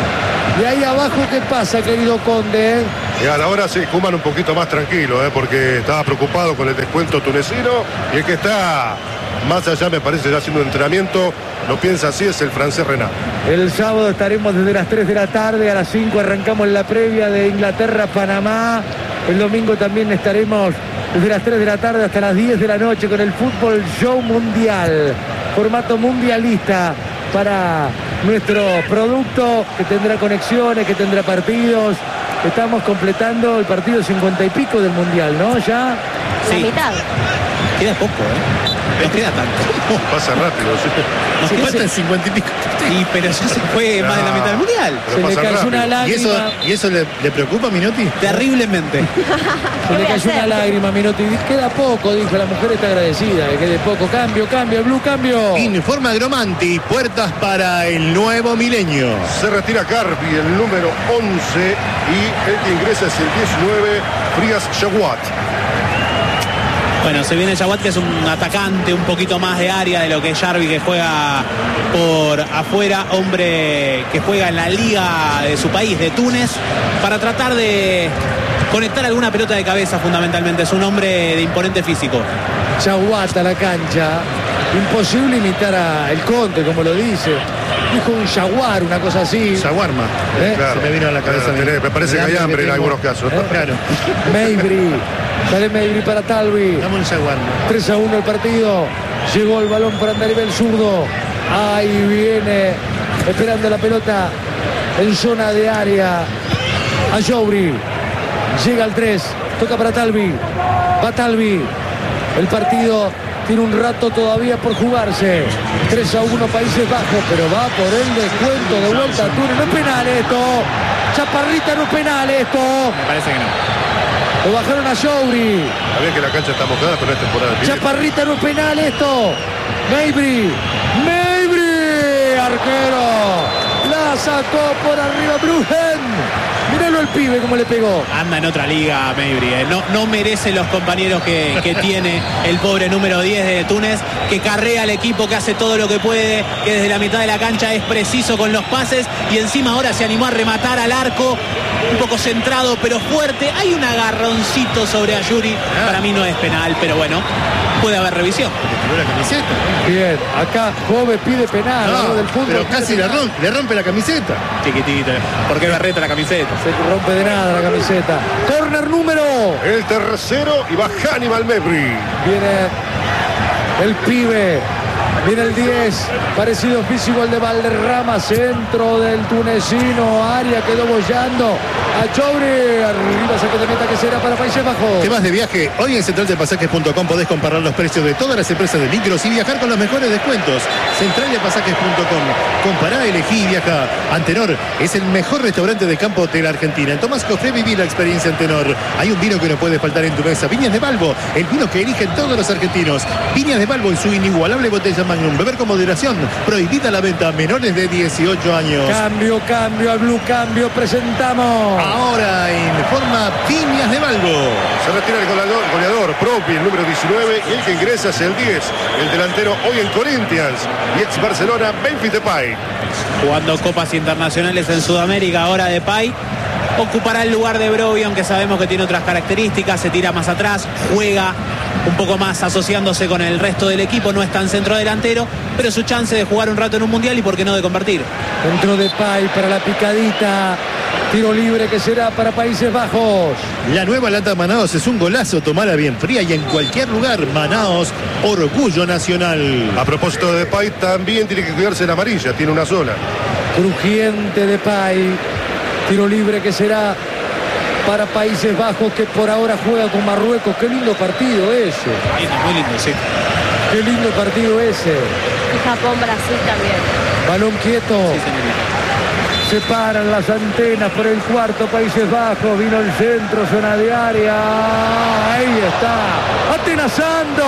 Y ahí abajo, ¿qué pasa, querido Conde? Y a la hora sí, Koeman un poquito más tranquilo, ¿eh? Porque estaba preocupado con el descuento tunecino. Y el que está más allá, me parece, ya haciendo un entrenamiento, lo piensa así, es el francés Renat. El sábado estaremos desde las tres de la tarde, a las cinco arrancamos la previa de Inglaterra-Panamá. El domingo también estaremos desde las tres de la tarde hasta las diez de la noche con el Fútbol Show Mundial. Formato mundialista para nuestro producto, que tendrá conexiones, que tendrá partidos. Estamos completando el partido cincuenta y pico del Mundial, ¿no? Ya. Sí. La mitad. Queda poco, ¿eh? No queda tanto. Pasa rápido, sí. Nos Sí, faltan faltan cincuenta y pico. Y pero ya se fue más de la mitad del mundial. Pero Se le pasa cayó rápido. una ¿Y lágrima. eso, ¿y eso le, le preocupa a Minotti? Terriblemente. Se ¿Qué le voy a cayó una hacer? lágrima a Minotti. Queda poco, dijo. La mujer está agradecida, que quede poco. Cambio, cambio, Blue, cambio. Informa Gromanti. Puertas para el nuevo milenio. Se retira Carpi, el número once, y el que ingresa es el diecinueve, Frías Jawad. Bueno, se viene Jawad, que es un atacante un poquito más de área de lo que es Jarvi, que juega por afuera, hombre que juega en la liga de su país, de Túnez, para tratar de conectar alguna pelota de cabeza fundamentalmente. Es un hombre de imponente físico. Chaguata a la cancha. Imposible imitar a El Conte, como lo dice. Dijo un jaguar, una cosa así. Shawarma. ¿Eh? Claro. Se me vino a la cabeza. Claro, tenés- me parece que hay hambre en algunos casos. ¿Eh? Claro. Meibri. Sale Meibri para Talvi. Dame un shawarma. tres a uno el partido. Llegó el balón para Andarivel zurdo. Ahí viene. Esperando la pelota en zona de área. A Joubri. Llega al tres. Toca para Talvi. Va Talvi. El partido tiene un rato todavía por jugarse. tres a uno Países Bajos, pero va por el descuento de vuelta a Túnez. No es penal esto. Chaparrita, no es penal esto. Me parece que no. Lo bajaron a Joubri. Sabés que la cancha está mojada, pero es temporada de pileta. Chaparrita, no es penal esto. Meibri. Meibri. Arquero. La sacó por arriba Brujen. Míralo el pibe cómo le pegó. Anda en otra liga, Meibri. eh. No, no merece los compañeros que, que tiene el pobre número diez de Túnez, que carrea al equipo, que hace todo lo que puede, que desde la mitad de la cancha es preciso con los pases, y encima ahora se animó a rematar al arco, un poco centrado pero fuerte. Hay un agarroncito sobre Ayuri. Para mí no es penal, pero bueno, puede haber revisión. Tiró la camiseta. Bien, acá Jove pide penal, No, ¿no? Del fútbol. pero pide casi le penal. rompe, le rompe la camiseta. Chiquitito. ¿Por qué Barreta la camiseta? Se rompe de nada la camiseta. Corner número. El tercero, y va Hannibal Mebri. Viene el pibe. Viene el diez. Parecido físico al de Valderrama. Centro del tunecino. Área quedó bollando. A Joubri. Arriba saque de meta que será para Países Bajos. ¿Te vas de viaje? Hoy en central de pasajes punto com podés comparar los precios de todas las empresas de micros y viajar con los mejores descuentos. central de pasajes punto com. Compará, elegí y viaja. Antenor es el mejor restaurante de campo de la Argentina. En Tomás Cofré viví la experiencia Antenor. Hay un vino que no puede faltar en tu mesa. Viñas de Balbo, el vino que eligen todos los argentinos. Viñas de Balbo en su inigualable botella Magnum. Beber con moderación. Prohibida la venta a menores de dieciocho años. Cambio, cambio al Blue, cambio. Presentamos. Ahora informa Viñas de Balbo. Se retira el goleador, goleador Propi, el número diecinueve, y el que ingresa es el diez, el delantero hoy en Corinthians y ex Barcelona, Memphis Depay. Jugando copas internacionales en Sudamérica, ahora Depay. ocupará el lugar de Brobbey, aunque sabemos que tiene otras características, se tira más atrás, juega un poco más asociándose con el resto del equipo, no es tan centrodelantero, pero su chance de jugar un rato en un mundial y por qué no de convertir. Dentro de Pay para la picadita, tiro libre que será para Países Bajos. La nueva lata Manaos es un golazo, tomala bien fría y en cualquier lugar. Manaos, orgullo nacional. A propósito de Pay, también tiene que cuidarse la amarilla, tiene una sola. Crujiente de Pay, tiro libre que será para Países Bajos, que por ahora juega con Marruecos. Qué lindo partido ese. Lindo, muy lindo, sí. Qué lindo partido ese. Y Japón-Brasil también. Balón quieto. Sí, señorita. Se paran las antenas por el cuarto. Países Bajos, vino el centro, zona de área. Ahí está, atenazando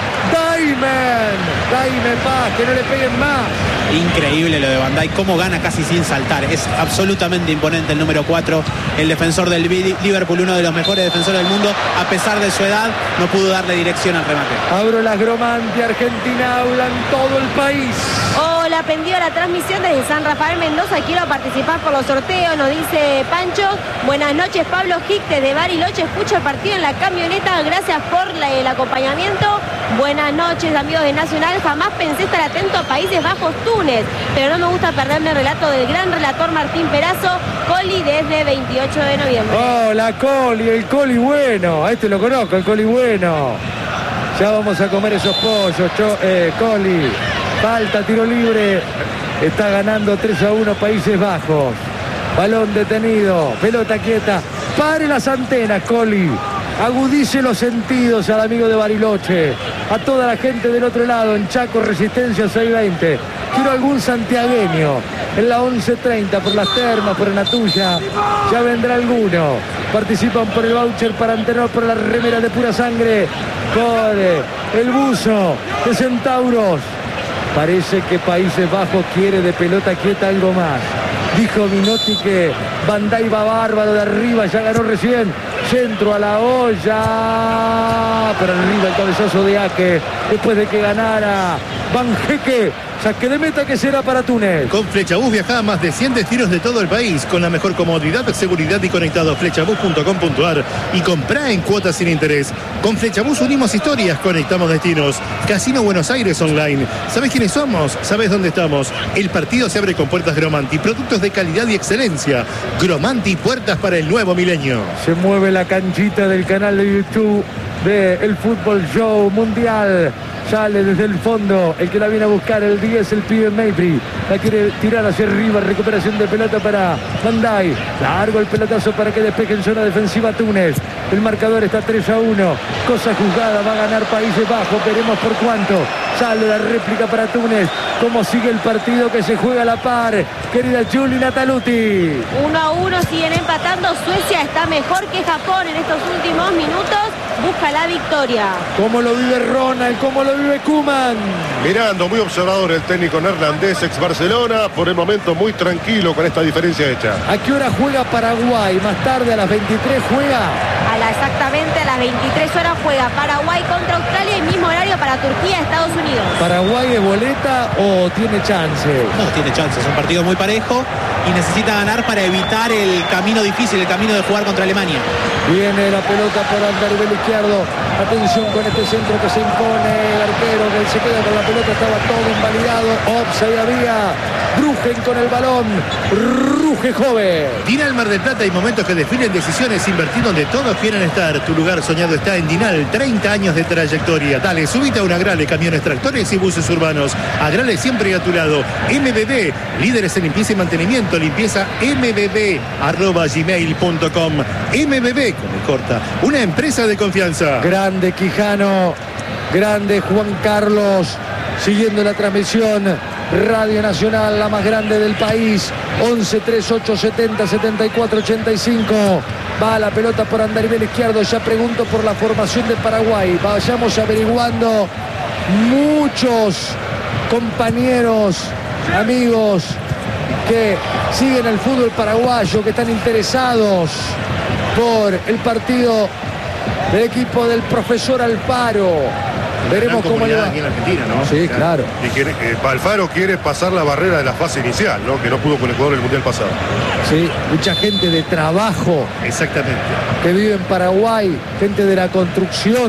Daimen. Daimen Paz, que no le peguen más. Increíble lo de Van Dijk, cómo gana casi sin saltar. Es absolutamente imponente el número cuatro, el defensor del Liverpool, uno de los mejores defensores del mundo. A pesar de su edad, no pudo darle dirección al remate. Abro las Gromanti, Argentina habla en todo el país. Hola, pendido la transmisión desde San Rafael Mendoza. Quiero participar por los sorteos, nos dice Pancho. Buenas noches, Pablo Hick de Bariloche. Escucho el partido en la camioneta. Gracias por la, el acompañamiento. Buenas noches, amigos de Nacional. Jamás pensé estar atento a Países Bajos, Túnez, pero no me gusta perderme el relato del gran relator Martín Perazo. Coli desde veintiocho de noviembre. Hola, Coli, el Coli bueno. A este lo conozco, el Coli bueno. Ya vamos a comer esos pollos, cho, eh, Coli. Falta, tiro libre. Está ganando tres a uno Países Bajos. Balón detenido, pelota quieta. Pare las antenas, Coli. Agudice los sentidos al amigo de Bariloche. A toda la gente del otro lado, en Chaco, Resistencia seiscientos veinte. Quiero algún santiagueño en la once treinta, por las termas, por la tuya. Ya vendrá alguno. Participan por el voucher para Antenor, por la remera de pura sangre, por el buzo de Centauros. Parece que Países Bajos quiere de pelota quieta algo más. Dijo Minotti que Van Dijk va bárbaro de arriba, ya ganó recién. Centro a la olla. Por arriba el cabezazo de Ake. Después de que ganara Van Jeque. Saque de meta que será para Túnez. Con Flechabús viaja a más de cien destinos de todo el país con la mejor comodidad, seguridad y conectado. Flechabús punto com punto ar y comprá en cuotas sin interés. Con Flechabús unimos historias, conectamos destinos. Casino Buenos Aires Online. ¿Sabés quiénes somos? ¿Sabés dónde estamos? El partido se abre con puertas Gromanti. Productos de calidad y excelencia. Gromanti, puertas para el nuevo milenio. Se mueve la canchita del canal de YouTube de El Fútbol Show Mundial. Sale desde el fondo el que la viene a buscar, el diez, el pibe Mayfrey. La quiere tirar hacia arriba, recuperación de pelota para Van Dijk. Largo el pelotazo para que despeje en zona defensiva Túnez. El marcador está tres a uno. Cosa juzgada, va a ganar Países Bajos. Veremos por cuánto. Sale la réplica para Túnez. Cómo sigue el partido que se juega a la par. Querida Juli Nataluti. uno a uno, siguen empatando. Suecia está mejor que Japón en estos últimos minutos. Busca la victoria. Cómo lo vive Ronald, cómo lo vive Koeman. Mirando, muy observador el técnico neerlandés, ex Barcelona. Por el momento muy tranquilo con esta diferencia hecha. ¿A qué hora juega Paraguay? Más tarde a las veintitrés juega. A la, exactamente a las veintitrés horas juega Paraguay contra Australia y mismo horario para Turquía, Estados Unidos. ¿Paraguay es boleta o tiene chance? No, tiene chance, es un partido muy parejo y necesita ganar para evitar el camino difícil, el camino de jugar contra Alemania. Viene la pelota por Anderbel izquierdo. Atención con este centro que se impone. El arquero que se queda con la pelota, estaba todo invalidado. Offside había. Brujen con el balón. Ruge joven. Dinal Mar del Plata, hay momentos que definen decisiones. Invertir donde todos quieren estar. Tu lugar soñado está en Dinal. treinta años de trayectoria. Dale, subite a un Agrale, camiones, tractores y buses urbanos. Agrale siempre a tu lado. M B B, líderes en limpieza y mantenimiento. Limpieza mbb arroba gmail punto com. M B B, como corta, una empresa de confianza. Grande Quijano. Grande Juan Carlos. Siguiendo la transmisión. Radio Nacional, la más grande del país. once, treinta y ocho, setenta, setenta y cuatro, ochenta y cinco. Va la pelota por Anderbel izquierdo. Ya pregunto por la formación de Paraguay. Vayamos averiguando. Muchos compañeros, amigos que siguen el fútbol paraguayo, que están interesados por el partido del equipo del profesor Alfaro. Veremos cómo le va. Aquí en Argentina, ¿no? Sí, claro. Y quiere, eh, Alfaro quiere pasar la barrera de la fase inicial, ¿no? Que no pudo con Ecuador el Mundial pasado. Sí, mucha gente de trabajo Exactamente. que vive en Paraguay, gente de la construcción.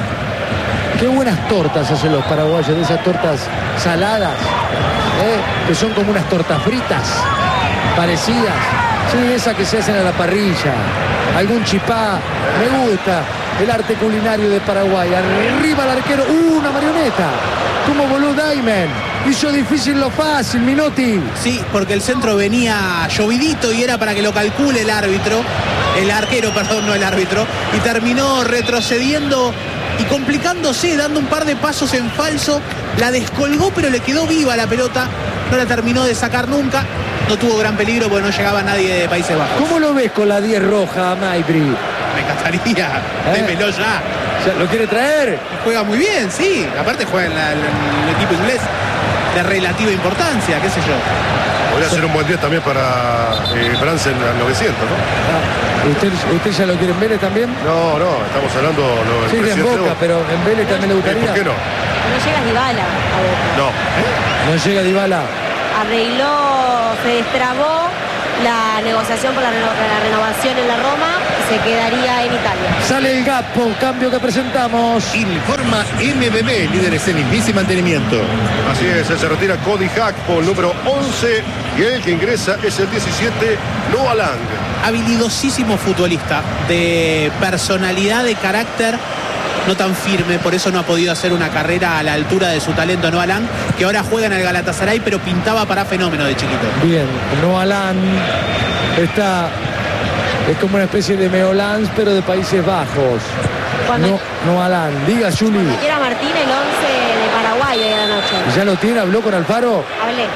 Qué buenas tortas hacen los paraguayos, de esas tortas saladas, ¿eh? Que son como unas tortas fritas, parecidas. Sí, esas que se hacen a la parrilla. Algún chipá. Me gusta el arte culinario de Paraguay. Arriba el arquero. ¡Uh, una marioneta! Como voló Diamond. Hizo difícil lo fácil, Minotti. Sí, porque el centro venía llovidito y era para que lo calcule el árbitro, el arquero, perdón, no el árbitro, y terminó retrocediendo y complicándose, dando un par de pasos en falso. La descolgó, pero le quedó viva la pelota. No la terminó de sacar nunca. No tuvo gran peligro porque no llegaba nadie de Países Bajos. ¿Cómo lo ves con la diez roja, Maibri? Me encantaría. ¿Eh? Démelo ya. ¿Lo quiere traer? Juega muy bien, sí. Aparte juega en, la- en el equipo inglés de relativa importancia, qué sé yo. Podría ser un buen día también para eh, Bransen al novecientos, ¿no? Ah, ¿usted, ¿Usted ya lo quiere en Vélez también? No, no, estamos hablando del Sí, en presidente de Boca, Boca. pero en Vélez también le Eh, gustaría. ¿Por qué no? No llega Dybala a Boca. No. No llega Dybala. Arregló, se destrabó la negociación por la, reno- la renovación en la Roma y se quedaría en Italia. Sale el Gapo, cambio que presentamos. Informa M B B, líderes en limpieza y mantenimiento. Así es, se retira Cody Gakpo, el número once, y el que ingresa es el diecisiete, Noah Lang. Habilidosísimo futbolista, de personalidad, de carácter, no tan firme, por eso no ha podido hacer una carrera a la altura de su talento Noah Lang, que ahora juega en el Galatasaray, pero pintaba para fenómeno de chiquito. Bien, Noah Lang está, es como una especie de Meolans, pero de Países Bajos. Cuando- No, Noah Lang, diga Juli. Cuando quiera Martín, el once de Paraguay hoy a la noche. ¿Ya lo tiene? ¿Habló con Alfaro? Hablé.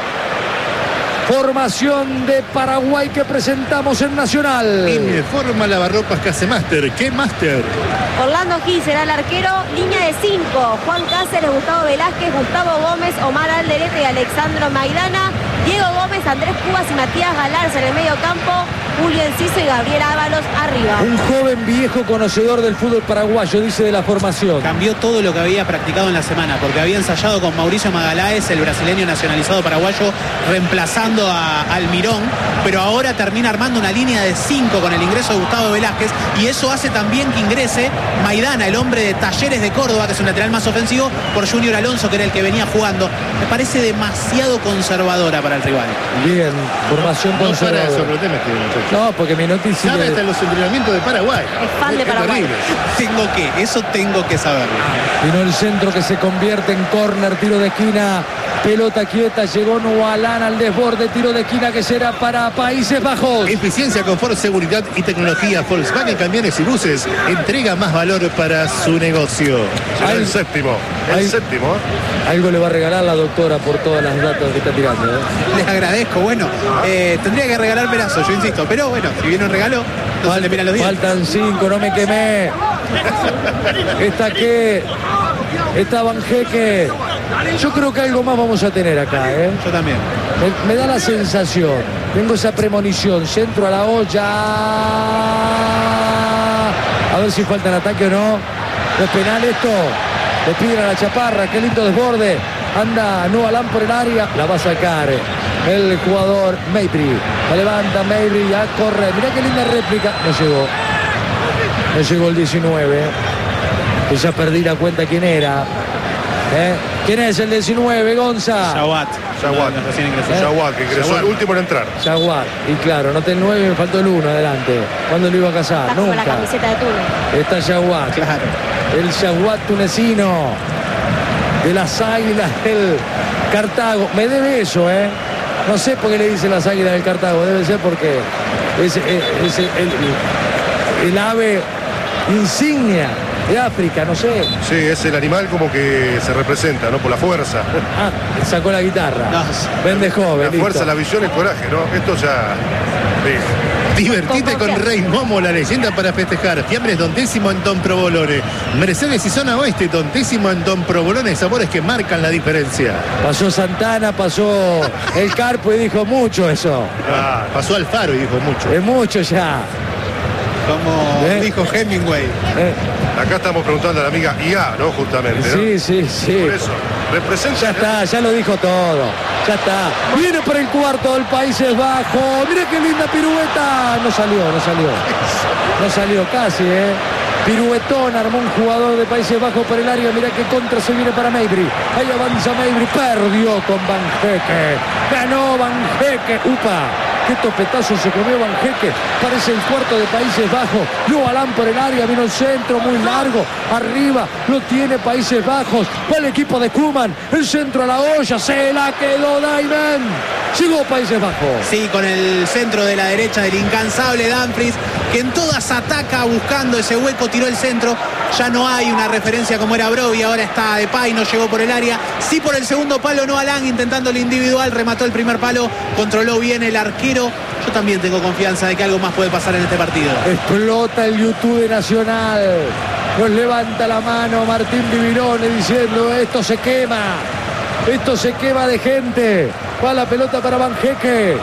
Formación de Paraguay que presentamos en Nacional. Informa Lavarropas Casemaster. ¿Qué Master? Orlando Gil será el arquero, línea de cinco. Juan Cáceres, Gustavo Velázquez, Gustavo Gómez, Omar Alderete y Alexandro Maidana. Diego Gómez, Andrés Cubas y Matías Galarza en el medio campo. Julio Enciso y Gabriel Ábalos arriba. Un joven viejo conocedor del fútbol paraguayo, dice de la formación. Cambió todo lo que había practicado en la semana, porque había ensayado con Mauricio Magaláes, el brasileño nacionalizado paraguayo, reemplazando a Almirón, pero ahora termina armando una línea de cinco con el ingreso de Gustavo Velázquez, y eso hace también que ingrese Maidana, el hombre de Talleres de Córdoba, que es un lateral más ofensivo, por Junior Alonso, que era el que venía jugando. Me parece demasiado conservadora para el rival. Bien, formación No para de conservadora. sorprenderme este muchacho. No, porque Minotti sí Sabe le- hasta los entrenamientos de Paraguay. Es fan de Es Paraguay. terrible. Tengo que, eso tengo que saberlo. Vino el centro que se convierte en córner, tiro de esquina, pelota quieta, llegó Noah Lang al desborde, tiro de esquina que será para Países Bajos. Eficiencia, confort, seguridad y tecnología. Volkswagen Camiones y Buses entrega más valor para su negocio. Será Ay. el séptimo. El Ay. séptimo, ¿eh? Algo le va a regalar la doctora por todas las datas que está tirando, ¿eh? Les agradezco, bueno, eh, tendría que regalar pedazo, yo insisto, pero bueno, si viene un regalo, no se le miran los dientes. Faltan cinco, no me quemé. Esta que, esta Banjeque. Yo creo que algo más vamos a tener acá, ¿eh? Yo también. Me, me da la sensación, tengo esa premonición, centro a la olla. A ver si falta el ataque o no. ¿No es penal esto? Le piden a la chaparra, qué lindo desborde. Anda Noah Lang por el área, la va a sacar el jugador Maibri. La levanta Maibri, ya corre. Mirá qué linda réplica. No llegó. No llegó el diecinueve. Que ya perdí la cuenta quién era. ¿Eh? ¿Quién es el diecinueve, Gonza? Jawad. Jawad. Recién ingresó. Jawad, que ingresó el último en entrar. Jaguar. Y claro, noté el nueve, me faltó el uno adelante. ¿Cuándo lo iba a casar? Está como la Nunca. camiseta de Túnez. Está Jaguar. Claro. El Jaguar tunecino. De las águilas del Cartago. Me debe eso, ¿eh? No sé por qué le dicen las águilas del Cartago. Debe ser porque es, es- es el, el- el ave insignia de África, no sé. Sí, es el animal como que se representa, ¿no? Por la fuerza. Ah, sacó la guitarra. No. Vende joven. La listo. fuerza, la visión, el coraje, ¿no? Esto ya... sí. Divertite con Rey Momo, la leyenda para festejar. Fiambres Don Décimo en Don Provolone. Mercedes y Zona Oeste, Don Décimo en Don Provolone. Sabores que marcan la diferencia. Pasó Santana, pasó el Carpo y dijo mucho eso. Ah, pasó Alfaro y dijo mucho. Es mucho ya. Como ¿Eh? dijo Hemingway. Eh, Acá estamos preguntando a la amiga I A, ¿no? Justamente, ¿no? Sí, sí, sí. Por eso, representa... Ya está, ya lo dijo todo. Ya está. Viene por el cuarto del Países Bajos. Mira qué linda pirueta. No salió, no salió. No salió casi, ¿eh? Piruetón, armó un jugador de Países Bajos por el área. Mirá qué contra se viene para Mejbri. Ahí avanza Mejbri. Perdió con Van Hekke. Ganó Van Hekke. Upa. Qué topetazo se comió Van Hekke. Parece el cuarto de Países Bajos. Luego Alán por el área. Vino el centro muy largo. Arriba lo tiene Países Bajos. Va el equipo de Koeman. El centro a la olla. Se la quedó Diamond. Llegó Países Bajos. Sí, con el centro de la derecha del incansable Dumfries, que en todas ataca buscando ese hueco, tiró el centro. Ya no hay una referencia como era Broby, ahora está Depay, no llegó por el área. Sí por el segundo palo, no Alán, intentando el individual, remató el primer palo, controló bien el arquero. Yo también tengo confianza de que algo más puede pasar en este partido. Explota el YouTube de Nacional. Nos levanta la mano Martín Vivirone diciendo: esto se quema. Esto se quema de gente. Va la pelota para Van Hekke.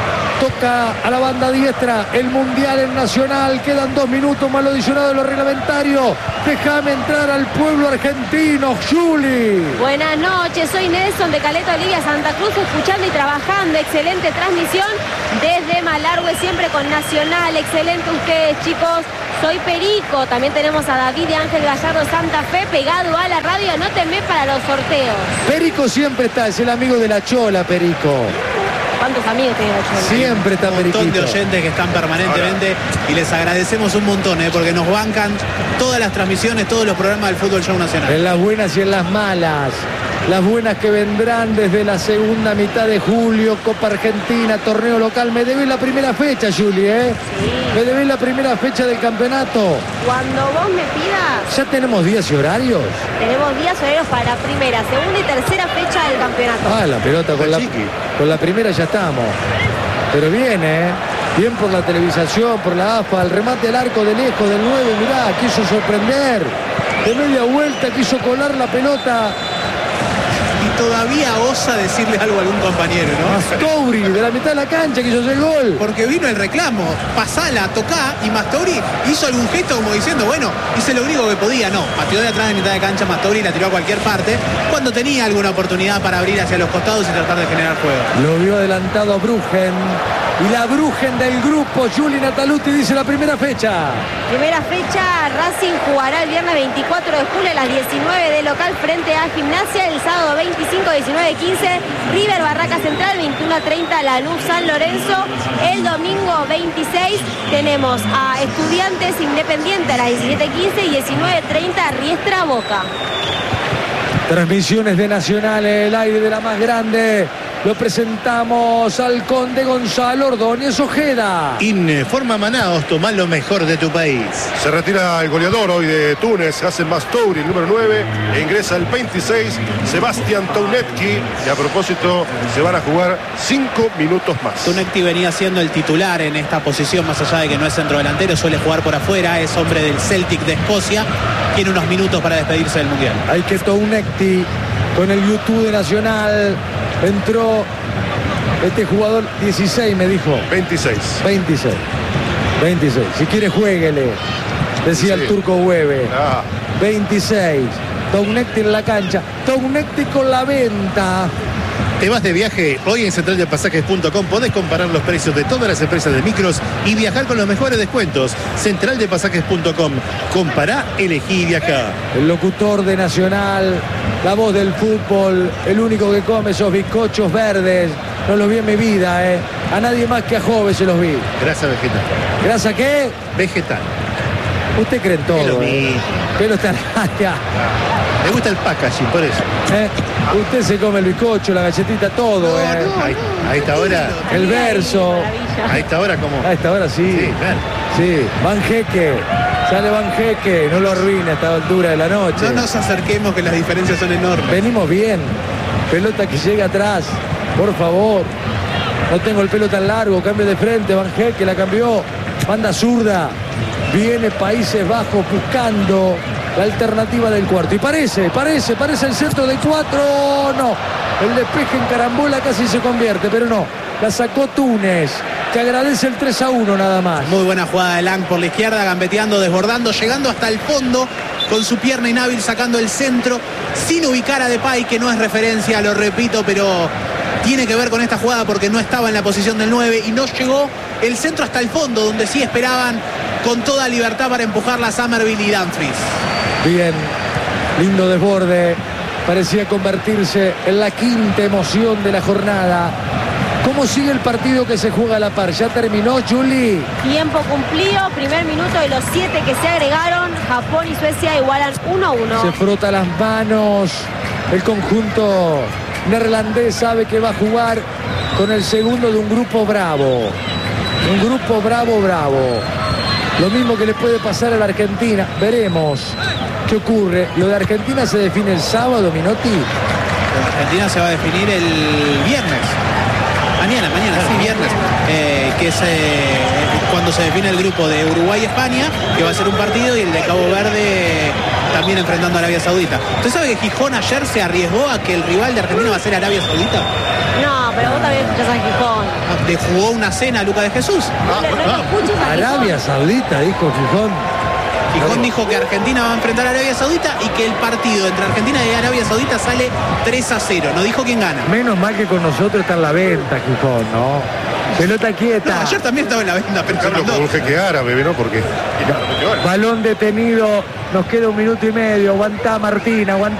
Toca a la banda diestra. El Mundial en Nacional. Quedan dos minutos más lo adicionado de lo reglamentario. Déjame entrar al pueblo argentino, Juli. Buenas noches, soy Nelson de Caleta Olivia, Santa Cruz, escuchando y trabajando. Excelente transmisión desde Malargüe, siempre con Nacional. Excelente ustedes, chicos. Soy Perico. También tenemos a David de Ángel Gallardo Santa Fe pegado a la radio. Anótenme para los sorteos. Perico siempre está, es el amigo de la Chola, Perico. ¿Cuántos amigos tiene la Chola? Siempre está Periquito. Un montón de oyentes que están permanentemente. Ahora. Y les agradecemos un montón, ¿eh? Porque nos bancan todas las transmisiones, todos los programas del Fútbol Show Nacional. En las buenas y en las malas. Las buenas que vendrán desde la segunda mitad de julio, Copa Argentina, torneo local. Me debes la primera fecha, Juli, ¿eh? Sí. Me debes la primera fecha del campeonato. Cuando vos me pidas. ¿Ya tenemos días y horarios? Tenemos días y horarios para la primera, segunda y tercera fecha del campeonato. Ah, la pelota con la, con la primera ya estamos. Pero bien, ¿eh? Bien por la televisación, por la A F A, el remate al arco de lejos del nueve, mirá, quiso sorprender. De media vuelta quiso colar la pelota. Y todavía osa decirle algo a algún compañero, ¿no? Mastovri, de la mitad de la cancha, quiso hacer el gol. Porque vino el reclamo, pasala, tocá, y Mastovri hizo algún gesto como diciendo, bueno, hice lo único que podía. No, pateó de atrás de mitad de cancha Mastovri, la tiró a cualquier parte, cuando tenía alguna oportunidad para abrir hacia los costados y tratar de generar juego. Lo vio adelantado a Bruggen. Y la Bruggen del grupo, Juli Nataluti, dice la primera fecha. Primera fecha, Racing jugará el viernes veinticuatro de julio a las diecinueve de local frente a Gimnasia. El sábado veinticinco, diecinueve, quince, River Barraca Central, veintiuno treinta, Lanús San Lorenzo. El domingo veintiséis tenemos a Estudiantes Independiente a las diecisiete quince y diecinueve treinta, Riestra Boca. Transmisiones de Nacional, el aire de la más grande. Lo presentamos al Conde Gonzalo Ordóñez Ojeda. Informa Manaos, tomá lo mejor de tu país. Se retira el goleador hoy de Túnez, Hassan Mastovri, el número nueve, e ingresa el veintiséis, Sebastián Tounetki. Y a propósito, se van a jugar cinco minutos más. Tounetki venía siendo el titular en esta posición, más allá de que no es centrodelantero, suele jugar por afuera, es hombre del Celtic de Escocia. Tiene unos minutos para despedirse del Mundial. Hay que Tounetki con el YouTube de Nacional. Entró este jugador dieciséis, me dijo. veintiséis. veintiséis. veintiséis. Si quiere, jueguele. Decía sí. El turco Hueve. Ah. veintiséis. Tounetki en la cancha. Tounetki con la venta. Te vas de viaje, hoy en central de pasajes punto com podés comparar los precios de todas las empresas de micros y viajar con los mejores descuentos. central de pasajes punto com. Compará, elegí y viajá. El locutor de Nacional, la voz del fútbol, el único que come esos bizcochos verdes. No los vi en mi vida, ¿eh? A nadie más que a Jove se los vi. Grasa vegetal. ¿Grasa qué? Vegetal. Usted cree en todo. Lo ¿eh? Pero está allá. Me gusta el packaging, por eso. ¿Eh? Usted se come el bizcocho, la galletita, todo. No, ¿eh? no, ahí, a esta hora. El verso. A esta hora, ¿cómo? A esta hora sí. Sí, claro. Sí, Van Hekke. Sale Van Hekke. No lo arruine a esta altura de la noche. No nos acerquemos, que las diferencias son enormes. Venimos bien. Pelota que llega atrás. Por favor. No tengo el pelo tan largo. Cambio de frente. Van Hekke la cambió. Banda zurda. Viene Países Bajos buscando la alternativa del cuarto. Y parece, parece, parece el centro de cuatro. No. El despeje en carambola casi se convierte, pero no. La sacó Túnez, que agradece el tres a uno nada más. Muy buena jugada de Lang por la izquierda, gambeteando, desbordando, llegando hasta el fondo. con su pierna inhábil sacando el centro sin ubicar a Depay, que no es referencia, lo repito, pero tiene que ver con esta jugada porque no estaba en la posición del nueve y no llegó el centro hasta el fondo, donde sí esperaban con toda libertad para empujarla Summerville y Dumfries. Bien, lindo desborde, parecía convertirse en la quinta emoción de la jornada. ¿Cómo sigue el partido que se juega a la par? ¿Ya terminó, Juli? Tiempo cumplido, primer minuto de los siete que se agregaron. Japón y Suecia igualan uno a uno. Se frota las manos. El conjunto neerlandés sabe que va a jugar con el segundo de un grupo bravo. Un grupo bravo, bravo. Lo mismo que le puede pasar a la Argentina. Veremos qué ocurre. Lo de Argentina se define el sábado, Minotti. Argentina se va a definir el viernes. Mañana, mañana, sí, viernes, eh, que es eh, cuando se define el grupo de Uruguay y España, que va a ser un partido, y el de Cabo Verde también enfrentando a Arabia Saudita. ¿Usted sabe que Gijón ayer se arriesgó a que el rival de Argentina va a ser Arabia Saudita? No, pero vos también escuchás a Gijón. Le jugó una cena a Lucas de Jesús. No le, no le escuches a Gijón. Arabia Saudita, dijo Gijón. Gijón dijo que Argentina va a enfrentar a Arabia Saudita y que el partido entre Argentina y Arabia Saudita sale tres a cero. No dijo quién gana. Menos mal que con nosotros está en la venta, Gijón, ¿no? Pelota quieta. No, ayer también estaba en la venta, pero Claro, como un jeque árabe, ¿no? Porque... Balón detenido. Nos queda un minuto y medio. Aguantá, Martín, aguantá.